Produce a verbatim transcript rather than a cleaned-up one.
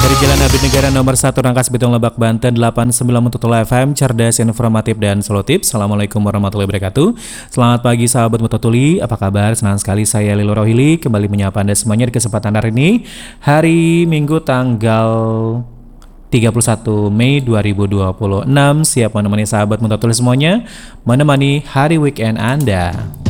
Dari Jalan Abdi Negara nomor satu Rangkas Bitung Lebak Banten delapan puluh sembilan Mututul F M, cerdas, informatif, dan solutif. Assalamualaikum warahmatullahi wabarakatuh. Selamat pagi sahabat Mutotuli, apa kabar? Senang sekali saya Lilo Rohili kembali menyapa Anda semuanya di kesempatan hari ini, hari Minggu tanggal tiga puluh satu Mei dua ribu dua puluh enam. Siap menemani sahabat Mutotuli semuanya, menemani hari weekend Anda.